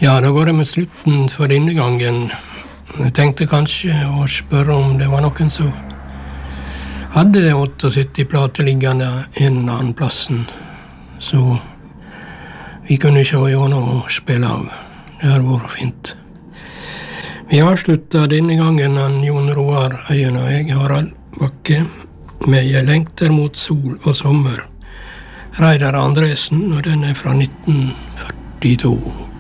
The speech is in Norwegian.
Ja, da går det med slutten for denne gangen. Jeg tenkte kanskje å spørre om det var noen som hadde 78 plater liggende en eller annen plassen, så vi kunne se gjennom og spille av. Det har vært fint. Vi avslutta denne gangen av Jon Roar Øyen og jeg, Harald Bakke, med «Jeg lengter mot sol og sommer». Reidar Andresen, og den er fra 1942.